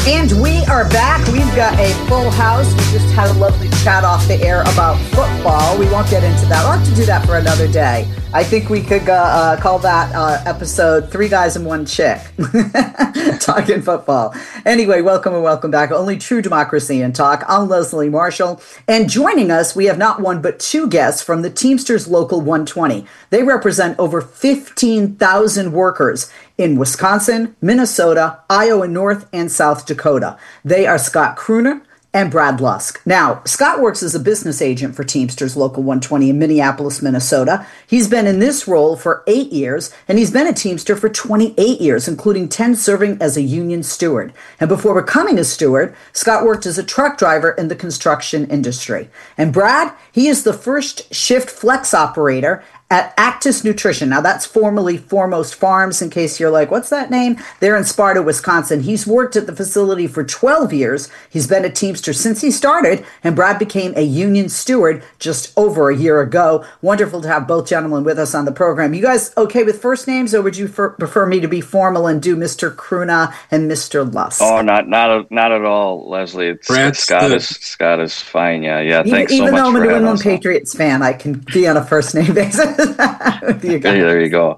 And we are back. We've got a full house. We just had a lovely chat off the air about football. We won't get into that. We'll have to do that for another day. I think we could call that episode Three Guys and One Chick, talking football. Anyway, welcome and welcome back. Only true democracy and talk. I'm Leslie Marshall. And joining us, we have not one but two guests from the Teamsters Local 120. They represent over 15,000 workers in Wisconsin, Minnesota, Iowa, North, and South Dakota. They are Scott Kruner and Brad Lusk. Now, Scott works as a business agent for Teamsters Local 120 in Minneapolis, Minnesota. He's been in this role for 8 years, and he's been a Teamster for 28 years, including 10 serving as a union steward. And before becoming a steward, Scott worked as a truck driver in the construction industry. And Brad, he is the first shift flex operator at Actis Nutrition. Now, that's formerly Foremost Farms, in case you're like, what's that name? They're in Sparta, Wisconsin. He's worked at the facility for 12 years. He's been a Teamster since he started, and Brad became a union steward just over a year ago. Wonderful to have both gentlemen with us on the program. You guys okay with first names, or would you prefer me to be formal and do Mr. Kruna and Mr. Lusk? Oh, not at all, Leslie. Scott is fine. Yeah. Thanks so much. Even though I'm a New England us Patriots fan, I can be on a first name basis. There you go.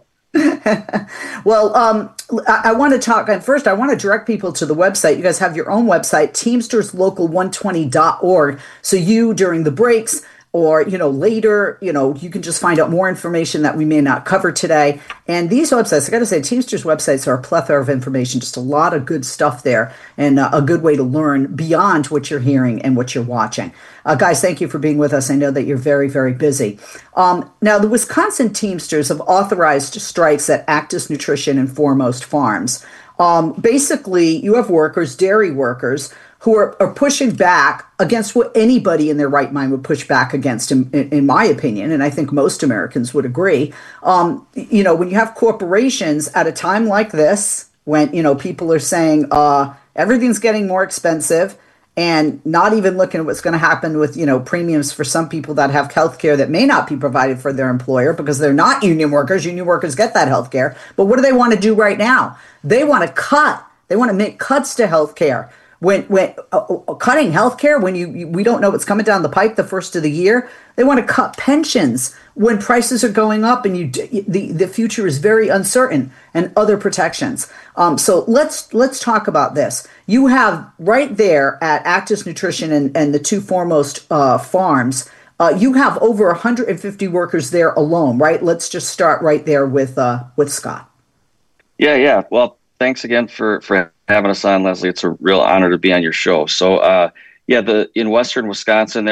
Well, I want to talk, and first I want to direct people to the website. You guys have your own website, teamsterslocal120.org. So you, during the breaks or, later, you can just find out more information that we may not cover today. And these websites, I got to say, Teamsters websites are a plethora of information, just a lot of good stuff there, and a good way to learn beyond what you're hearing and what you're watching. Guys, thank you for being with us. I know that you're very, very busy. Now, the Wisconsin Teamsters have authorized strikes at Actis Nutrition and Foremost Farms. Basically, you have workers, dairy workers, who are pushing back against what anybody in their right mind would push back against, in my opinion, and I think most Americans would agree. When you have corporations at a time like this, when, people are saying everything's getting more expensive, and not even looking at what's going to happen with, premiums for some people that have health care that may not be provided for their employer because they're not union workers. Union workers get that health care. But what do they want to do right now? They want to cut. They want to make cuts to health care. When cutting health care, when we don't know what's coming down the pipe the first of the year, they want to cut pensions when prices are going up and the future is very uncertain, and other protections. So let's talk about this. You have right there at Actis Nutrition and the two Foremost farms, you have over 150 workers there alone, right? Let's just start right there with Scott. Yeah. Well, thanks again for having us on, Leslie. It's a real honor to be on your show. So, in Western Wisconsin,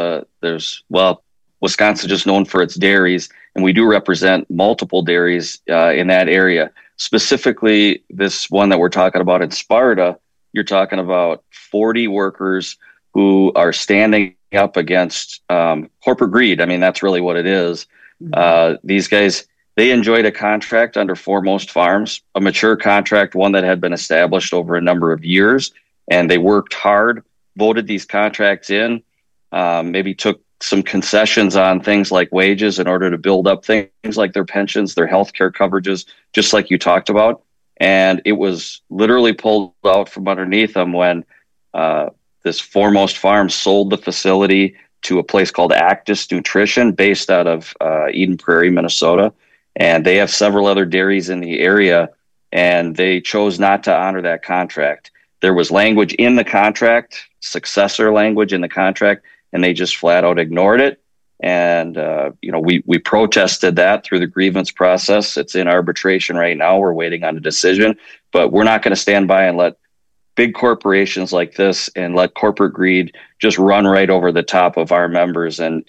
Wisconsin just known for its dairies, and we do represent multiple dairies in that area. Specifically, this one that we're talking about in Sparta, you're talking about 40 workers who are standing up against corporate greed. I mean, that's really what it is. These guys, they enjoyed a contract under Foremost Farms, a mature contract, one that had been established over a number of years, and they worked hard, voted these contracts in, maybe took some concessions on things like wages in order to build up things like their pensions, their health care coverages, just like you talked about. And it was literally pulled out from underneath them when this Foremost Farms sold the facility to a place called Actis Nutrition based out of Eden Prairie, Minnesota. And they have several other dairies in the area, and they chose not to honor that contract. There was language in the contract, successor language in the contract, and they just flat out ignored it. And, we protested that through the grievance process. It's in arbitration right now. We're waiting on a decision, but we're not going to stand by and let big corporations like this and let corporate greed just run right over the top of our members and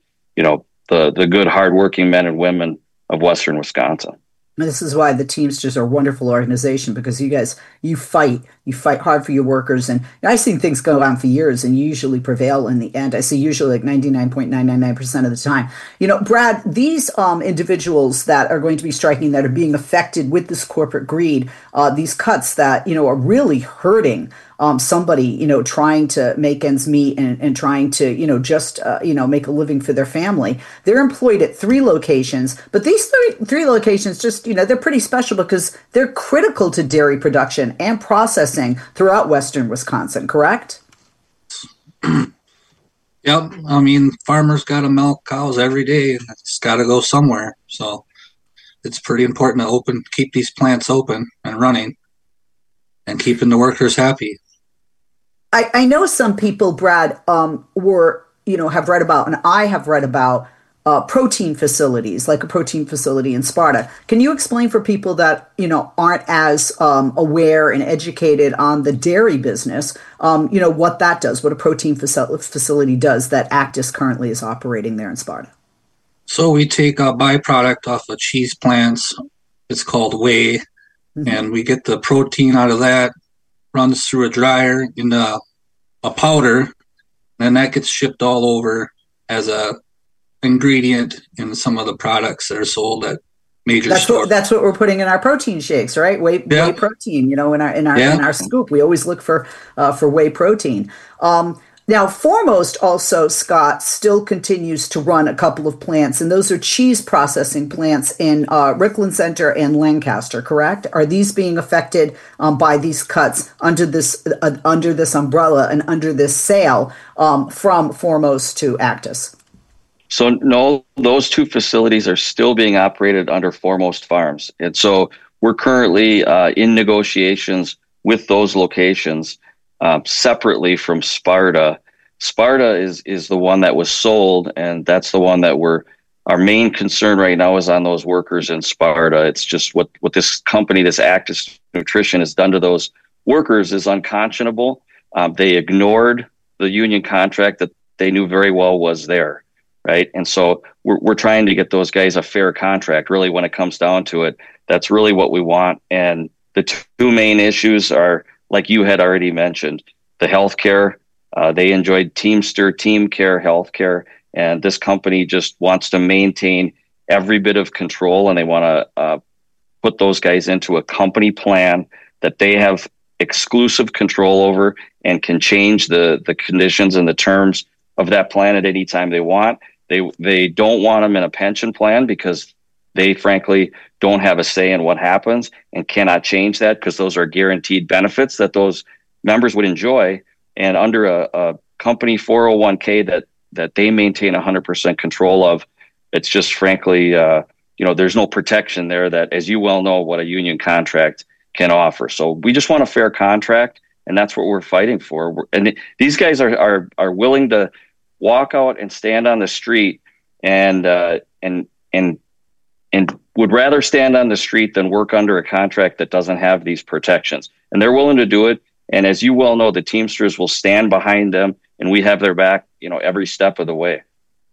the good, hardworking men and women of Western Wisconsin. This is why the Teamsters are a wonderful organization, because you fight hard for your workers. And I've seen things go on for years and you usually prevail in the end. I say usually like 99.999% of the time. Brad, these individuals that are going to be striking, that are being affected with this corporate greed, these cuts that, are really hurting somebody, trying to make ends meet and trying to, make a living for their family. They're employed at 3 locations, but these three locations just, they're pretty special because they're critical to dairy production and processing processing throughout Western Wisconsin, correct? Yep. I mean, farmers got to milk cows every day. It's got to go somewhere. So it's pretty important to keep these plants open and running and keeping the workers happy. I know some people, Brad, have read about, and I have read about protein facilities, like a protein facility in Sparta. Can you explain for people that, aren't as aware and educated on the dairy business, what that does, what a protein facility does that Actis currently is operating there in Sparta? So we take a byproduct off of cheese plants. It's called whey, and we get the protein out of that, runs through a dryer into a powder, and that gets shipped all over as a ingredient in some of the products that are sold at major stores. That's what we're putting in our protein shakes, right? Whey protein. In our scoop, we always look for whey protein. Now, Foremost also, Scott, still continues to run a couple of plants, and those are cheese processing plants in Rickland Center and Lancaster, correct? Are these being affected by these cuts under this umbrella and under this sale from Foremost to Actis? So no, those two facilities are still being operated under Foremost Farms. And so we're currently in negotiations with those locations separately from Sparta. Sparta is the one that was sold, and that's the one that our main concern right now is on those workers in Sparta. It's just what this company, this Actis Nutrition, has done to those workers is unconscionable. They ignored the union contract that they knew very well was there. Right. And so we're trying to get those guys a fair contract. Really, when it comes down to it, that's really what we want. And the two main issues are, like you had already mentioned, the healthcare. They enjoyed Teamster, Team Care healthcare, and this company just wants to maintain every bit of control, and they want to put those guys into a company plan that they have exclusive control over and can change the conditions and the terms of that plan at any time they want. They don't want them in a pension plan because they frankly don't have a say in what happens and cannot change that because those are guaranteed benefits that those members would enjoy. And under a company 401k that they maintain 100% control of, it's just frankly, there's no protection there that, as you well know, what a union contract can offer. So we just want a fair contract, and that's what we're fighting for. And these guys are willing to walk out and stand on the street and would rather stand on the street than work under a contract that doesn't have these protections. And they're willing to do it. And as you well know, the Teamsters will stand behind them, and we have their back, every step of the way.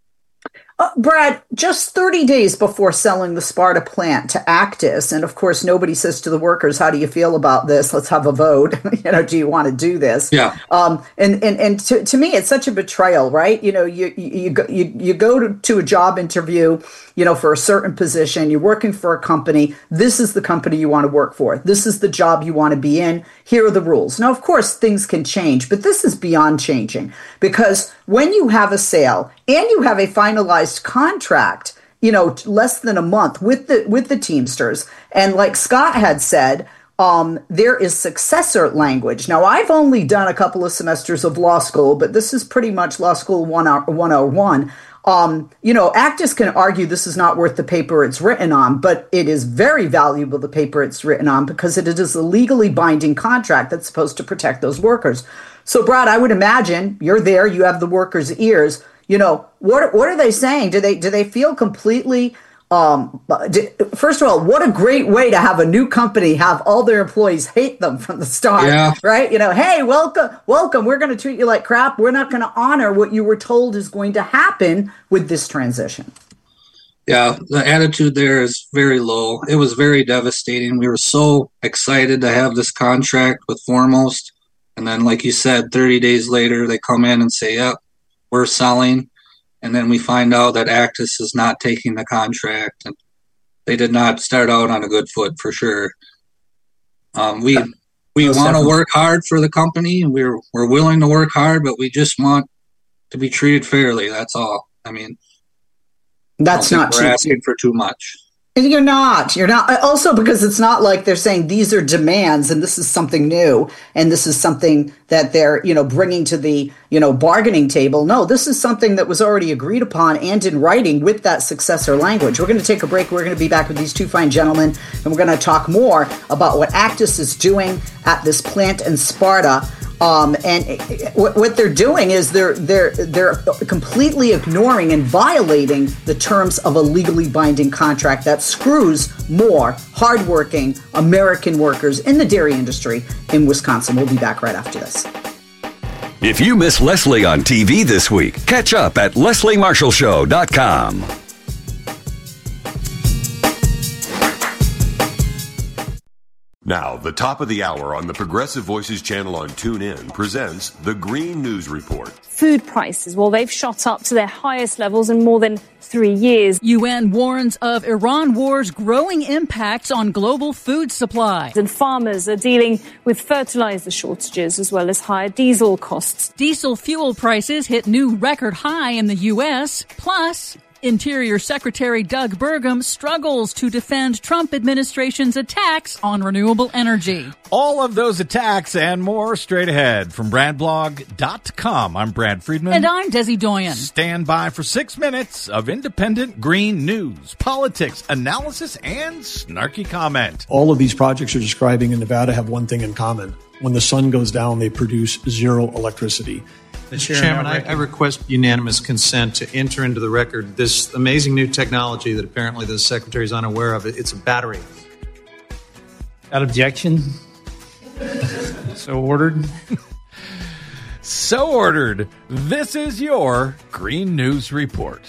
Brad, just 30 days before selling the Sparta plant to Actis, and of course, nobody says to the workers, "How do you feel about this? Let's have a vote. Do you want to do this?" Yeah. And to me, it's such a betrayal, right? You go to a job interview, for a certain position. You're working for a company. This is the company you want to work for. This is the job you want to be in. Here are the rules. Now, of course, things can change, but this is beyond changing, because when you have a sale and you have a finalized contract, less than a month with the Teamsters, and like Scott had said, there is successor language. Now, I've only done a couple of semesters of law school, but this is pretty much law school 101. Actis can argue this is not worth the paper it's written on, but it is very valuable, the paper it's written on, because it is a legally binding contract that's supposed to protect those workers. So, Brad, I would imagine you're there, you have the workers' ears. What are they saying? Do they feel completely? First of all, what a great way to have a new company have all their employees hate them from the start, right? Hey, welcome. We're going to treat you like crap. We're not going to honor what you were told is going to happen with this transition. Yeah, the attitude there is very low. It was very devastating. We were so excited to have this contract with Foremost. And then, like you said, 30 days later, they come in and say, yep, we're selling. And then we find out that Actis is not taking the contract. And they did not start out on a good foot, for sure. We want to work hard for the company. We're willing to work hard, but we just want to be treated fairly. That's all. I mean, that's not we're asking for too much. You're not. Also, because it's not like they're saying these are demands and this is something new and this is something that they're, bringing to the, bargaining table. No, this is something that was already agreed upon and in writing with that successor language. We're going to take a break. We're going to be back with these two fine gentlemen, and we're going to talk more about what Actis is doing at this plant in Sparta. And what they're doing is they're completely ignoring and violating the terms of a legally binding contract that screws more hardworking American workers in the dairy industry in Wisconsin. We'll be back right after this. If you miss Leslie on TV this week, catch up at lesliemarshallshow.com. Now, the top of the hour on the Progressive Voices channel on TuneIn presents the Green News Report. Food prices, well, they've shot up to their highest levels in more than 3 years. UN warns of Iran war's growing impacts on global food supply. And farmers are dealing with fertilizer shortages as well as higher diesel costs. Diesel fuel prices hit new record high in the U.S. Plus, Interior Secretary Doug Burgum struggles to defend Trump administration's attacks on renewable energy. All of those attacks and more straight ahead from BradBlog.com. I'm Brad Friedman. And I'm Desi Doyen. Stand by for 6 minutes of independent green news, politics, analysis, and snarky comment. All of these projects you're describing in Nevada have one thing in common. When the sun goes down, they produce zero electricity. Mr. Chairman, I request unanimous consent to enter into the record this amazing new technology that apparently the Secretary is unaware of. It's a battery. Without objection. So ordered. So ordered. This is your Green News Report.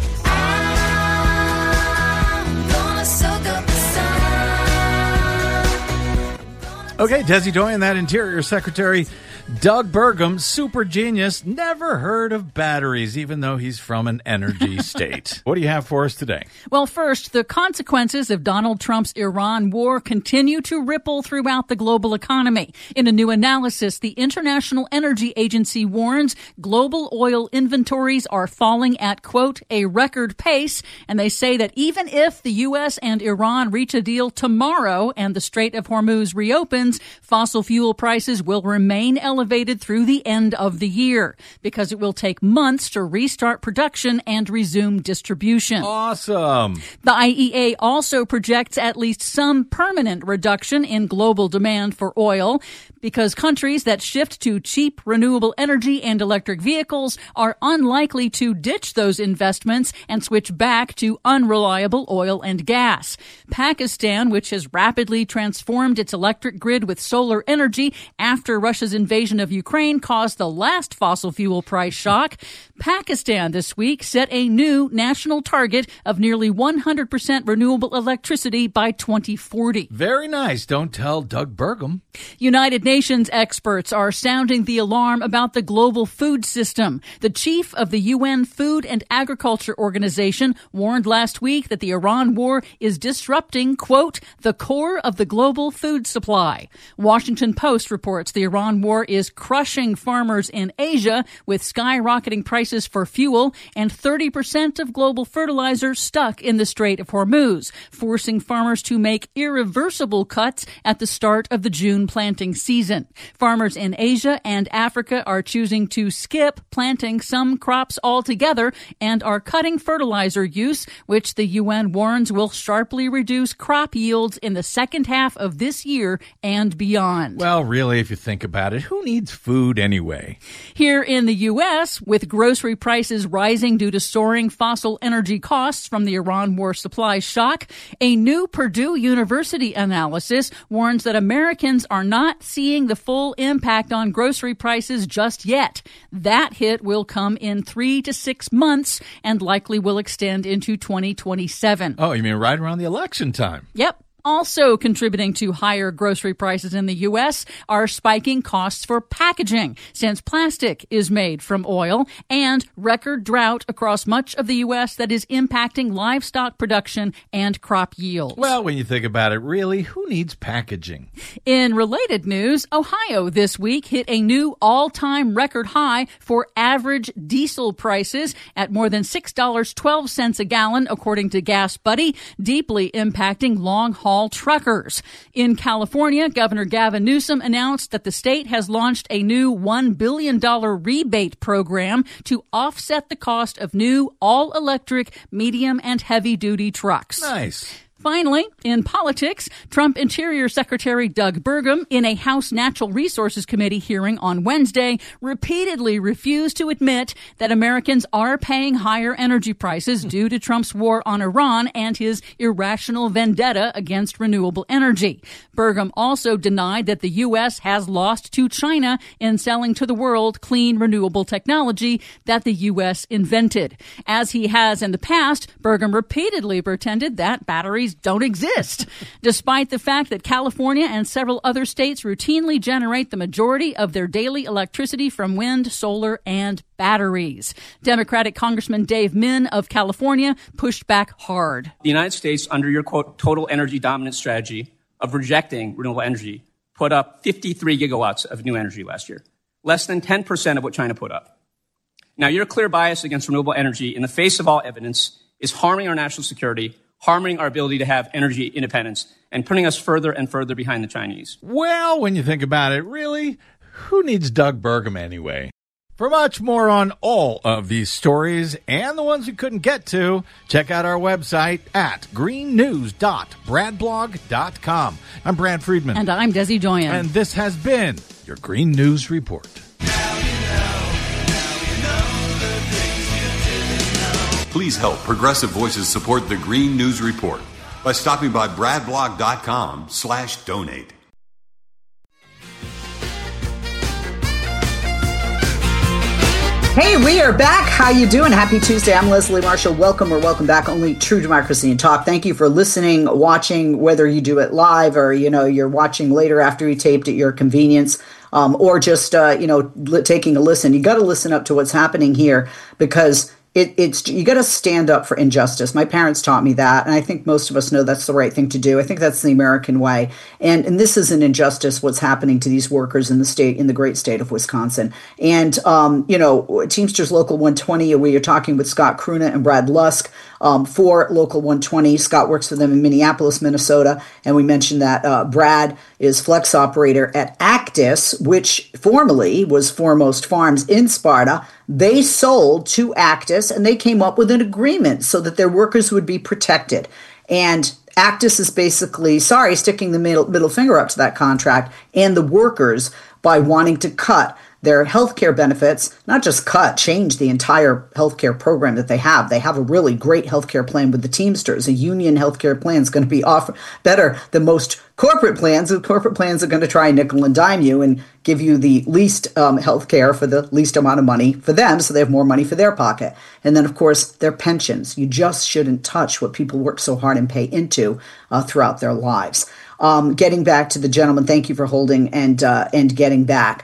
Okay, Desi Doyen, that Interior Secretary Doug Burgum, super genius, never heard of batteries, even though he's from an energy state. What do you have for us today? Well, first, the consequences of Donald Trump's Iran war continue to ripple throughout the global economy. In a new analysis, the International Energy Agency warns global oil inventories are falling at, quote, a record pace. And they say that even if the U.S. and Iran reach a deal tomorrow and the Strait of Hormuz reopens, fossil fuel prices will remain elevated through the end of the year because it will take months to restart production and resume distribution. Awesome. The IEA also projects at least some permanent reduction in global demand for oil because countries that shift to cheap renewable energy and electric vehicles are unlikely to ditch those investments and switch back to unreliable oil and gas. Pakistan, which has rapidly transformed its electric grid with solar energy after Russia's invasion of Ukraine caused the last fossil fuel price shock. Pakistan this week set a new national target of nearly 100% renewable electricity by 2040. Very nice. Don't tell Doug Burgum. United Nations experts are sounding the alarm about the global food system. The chief of the UN Food and Agriculture Organization warned last week that the Iran war is disrupting, quote, the core of the global food supply. Washington Post reports the Iran war is crushing farmers in Asia with skyrocketing prices for fuel and 30% of global fertilizer stuck in the Strait of Hormuz, forcing farmers to make irreversible cuts at the start of the June planting season. Farmers in Asia and Africa are choosing to skip planting some crops altogether and are cutting fertilizer use, which the UN warns will sharply reduce crop yields in the second half of this year and beyond. Well, really, if you think about it, who needs food anyway? Here in the U.S., with grocery prices rising due to soaring fossil energy costs from the Iran war supply shock, a new Purdue University analysis warns that Americans are not seeing the full impact on grocery prices just yet. That hit will come in 3 to 6 months and likely will extend into 2027. Oh, you mean right around the election time? Yep. Also contributing to higher grocery prices in the U.S. are spiking costs for packaging, since plastic is made from oil, and record drought across much of the U.S. that is impacting livestock production and crop yields. Well, when you think about it, really, who needs packaging? In related news, Ohio this week hit a new all-time record high for average diesel prices at more than $6.12 a gallon, according to Gas Buddy, deeply impacting long-haul truckers. In California, Governor Gavin Newsom announced that the state has launched a new $1 billion rebate program to offset the cost of new all-electric medium and heavy-duty trucks. Nice. Finally, in politics, Trump Interior Secretary Doug Burgum, in a House Natural Resources Committee hearing on Wednesday, repeatedly refused to admit that Americans are paying higher energy prices due to Trump's war on Iran and his irrational vendetta against renewable energy. Burgum also denied that the U.S. has lost to China in selling to the world clean renewable technology that the U.S. invented. As he has in the past, Burgum repeatedly pretended that batteries don't exist, despite the fact that California and several other states routinely generate the majority of their daily electricity from wind, solar, and batteries. Democratic Congressman Dave Min of California pushed back hard. The United States, under your, quote, total energy dominance strategy of rejecting renewable energy, put up 53 gigawatts of new energy last year, less than 10% of what China put up. Now, your clear bias against renewable energy in the face of all evidence is harming our national security, harming our ability to have energy independence, and putting us further and further behind the Chinese. Well, when you think about it, really, who needs Doug Burgum anyway? For much more on all of these stories and the ones we couldn't get to, check out our website at greennews.bradblog.com. I'm Brad Friedman. And I'm Desi Doyen. And this has been your Green News Report. Please help Progressive Voices support the Green News Report by stopping by bradblog.com/donate. Hey, we are back. How you doing? Happy Tuesday. I'm Leslie Marshall. Welcome or welcome back. Only True Democracy and Talk. Thank you for listening, watching, whether you do it live or, you're watching later after you taped at your convenience, or just, taking a listen. You got to listen up to what's happening here, because it's you got to stand up for injustice. My parents taught me that, and I think most of us know that's the right thing to do. I think that's the American way. And this is an injustice, what's happening to these workers in the great state of Wisconsin. And, Teamsters Local 120, we are talking with Scott Kruna and Brad Lusk for Local 120. Scott works for them in Minneapolis, Minnesota. And we mentioned that Brad is flex operator at Actis, which formerly was Foremost Farms in Sparta. They sold to Actis, and they came up with an agreement so that their workers would be protected. And Actis is basically, sticking the middle finger up to that contract and the workers by wanting to cut their healthcare benefits, not just change the entire healthcare program that they have. They have a really great healthcare plan with the Teamsters. A union healthcare plan is going to be better than most corporate plans. The corporate plans are going to try and nickel and dime you and give you the least healthcare for the least amount of money for them, so they have more money for their pocket. And then, of course, their pensions. You just shouldn't touch what people work so hard and pay into throughout their lives. Getting back to the gentleman, thank you for holding and getting back.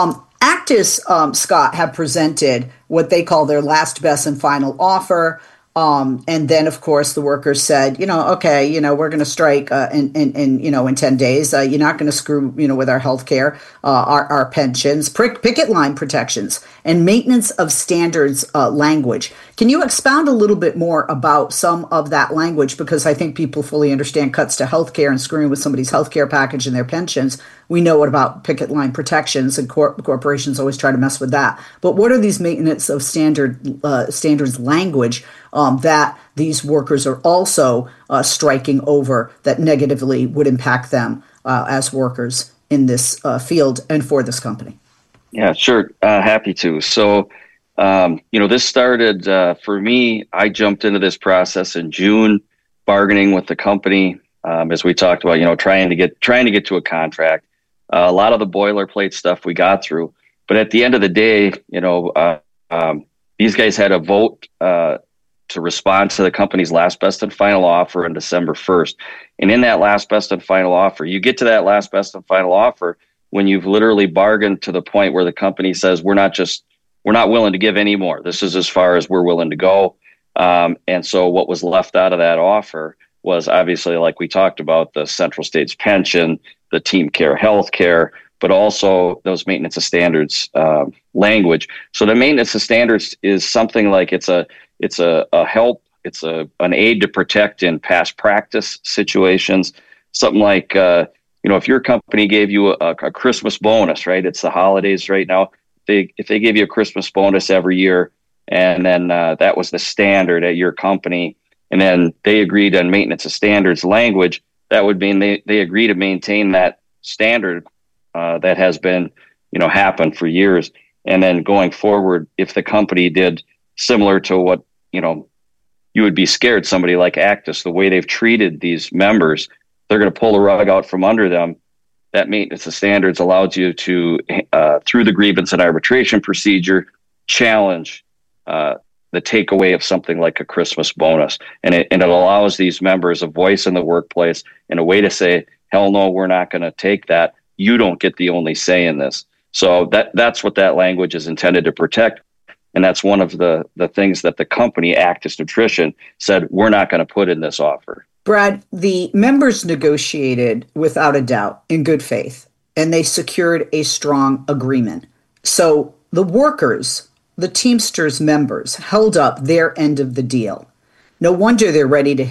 Actis, Scott, have presented what they call their last, best, and final offer. And then, of course, the workers said, okay, we're going to strike in 10 days. You're not going to screw, with our health care, our pensions, picket line protections, and maintenance of standards language. Can you expound a little bit more about some of that language? Because I think people fully understand cuts to health care and screwing with somebody's health care package and their pensions. We know what about picket line protections, and corporations always try to mess with that. But what are these maintenance of standards language that these workers are also striking over that negatively would impact them as workers in this field and for this company? Yeah, sure. Happy to. So, this started for me. I jumped into this process in June, bargaining with the company, as we talked about, trying to get to a contract. A lot of the boilerplate stuff we got through, but at the end of the day, these guys had a vote to respond to the company's last best and final offer on December 1st. And in that last best and final offer, you get to that last best and final offer when you've literally bargained to the point where the company says, we're not willing to give any more. This is as far as we're willing to go. And so what was left out of that offer was obviously, like we talked about, the Central States pension, the Team Care health care, but also those maintenance of standards language. So the maintenance of standards is something like it's a help, it's an aid to protect in past practice situations. Something like, if your company gave you a Christmas bonus, right? It's the holidays right now. If they gave you a Christmas bonus every year, and then that was the standard at your company, and then they agreed on maintenance of standards language, that would mean they agree to maintain that standard that has been, happened for years. And then going forward, if the company did similar to what, you would be scared, somebody like Actis, the way they've treated these members, they're going to pull the rug out from under them. That maintenance of standards allows you to, through the grievance and arbitration procedure, challenge the takeaway of something like a Christmas bonus. And it allows these members a voice in the workplace and a way to say, hell no, we're not going to take that. You don't get the only say in this. So that's what that language is intended to protect. And that's one of the things that the company, Actis Nutrition, said, we're not going to put in this offer. Brad, the members negotiated without a doubt in good faith, and they secured a strong agreement. So the workers, the Teamsters members, held up their end of the deal. No wonder they're ready to